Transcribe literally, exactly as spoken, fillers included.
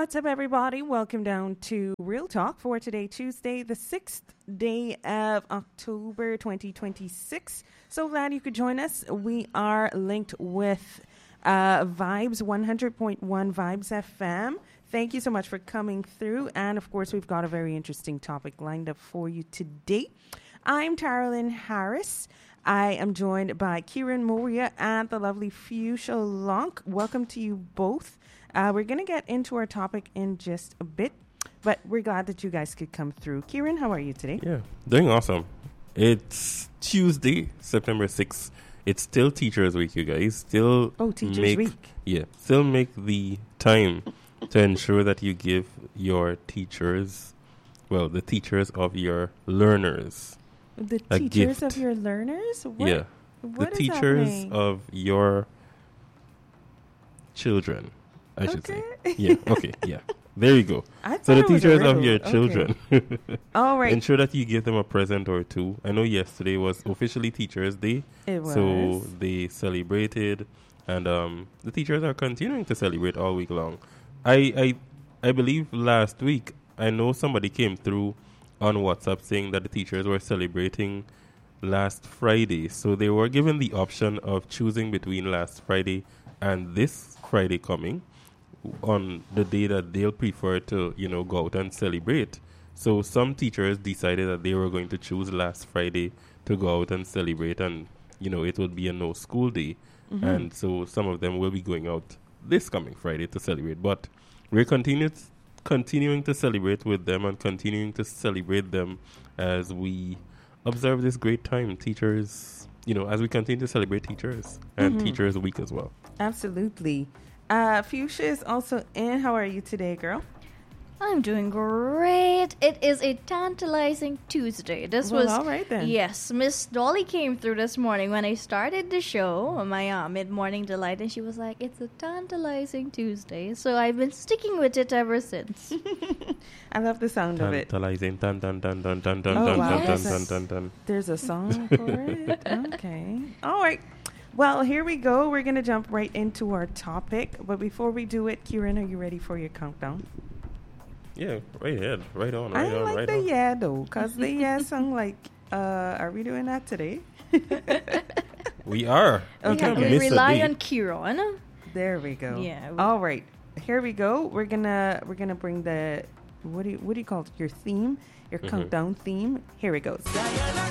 What's up, everybody? Welcome down to Real Talk for today, Tuesday, the sixth day of October, twenty twenty-six. So glad you could join us. We are linked with uh, Vibes, one hundred point one Vibes F M. Thank you so much for coming through. And, of course, we've got a very interesting topic lined up for you today. I'm Taralyn Harris. I am joined by Kieran Moria and the lovely Fuchsia Lonk. Welcome to you both. Uh, we're going to get into our topic in just a bit, but we're glad that you guys could come through. Kieran, how are you today? Yeah, doing awesome. It's Tuesday, September sixth. It's still Teachers Week, you guys. Still Oh, Teachers make, Week. Yeah, still make the time to ensure that you give your teachers, well, the teachers of your learners, The a teachers gift. of your learners? What, yeah, what the is teachers happening? of your children, I should Okay. say. Yeah, okay, yeah. There you go. I So thought the it was a teachers of riddle. your Okay. children. All right. Ensure that you give them a present or two. I know yesterday was officially Teachers Day. It was. So they celebrated, and um, the teachers are continuing to celebrate all week long. I, I I believe last week, I know somebody came through on WhatsApp saying that the teachers were celebrating last Friday. So they were given the option of choosing between last Friday and this Friday coming on the day that they'll prefer to, you know, go out and celebrate. So some teachers decided that they were going to choose last Friday to go out and celebrate, and, you know, it would be a no school day. Mm-hmm. And so some of them will be going out this coming Friday to celebrate. But we're continued, continuing to celebrate with them and continuing to celebrate them as we observe this great time. Teachers, you know, as we continue to celebrate teachers and Mhm. Teachers Week as well. Absolutely. Uh, Fuchsia is also in. How are you today, girl? I'm doing great. It is a tantalizing Tuesday. This Well, was all right then. Yes, Miss Dolly came through this morning when I started the show, my uh, mid-morning delight, and she was like, "It's a tantalizing Tuesday." So I've been sticking with it ever since. I love the sound of it. Tantalizing, dun dun dun dun dun dun Oh, dun wow. dun dun Yes. dun dun dun. There's a song for it? Okay. All right. Well, here we go. We're going to jump right into our topic. But before we do it, Kieran, are you ready for your countdown? Yeah, right ahead, right on, I right on, like right the on. yeah, though, because the yeah sound like, uh, are we doing that today? We are. Okay, We can't we miss a rely beat. on Kieran. There we go. Yeah, we- All right. Here we go. We're gonna we're gonna bring the what do you what do you call it? Your theme, your Mhm. countdown theme. Here it goes.